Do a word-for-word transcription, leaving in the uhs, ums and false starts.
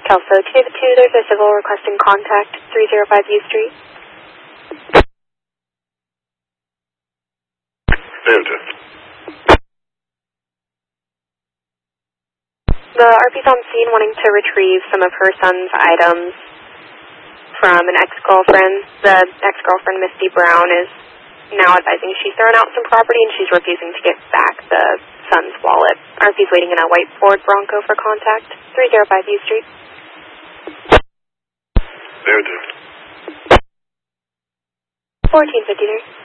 Kelso, two David two, there's a civil requesting contact, three oh five U Street. Noted. The R P's on scene wanting to retrieve some of her son's items from an ex-girlfriend. The ex-girlfriend, Misty Brown, is now advising she's thrown out some property and she's refusing to get back the son's wallet. R P's waiting in a white Ford Bronco for contact, three oh five U Street. Noted. fourteen fifty-three.